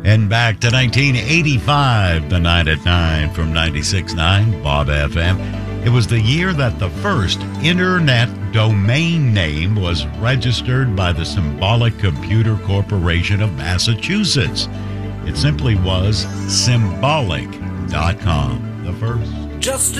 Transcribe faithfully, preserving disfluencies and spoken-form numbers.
And back to nineteen eighty-five, the night at nine from ninety-six point nine Bob F M. It was the year that the first internet domain name was registered by the Symbolic Computer Corporation of Massachusetts. It simply was symbolic dot com, the first. Just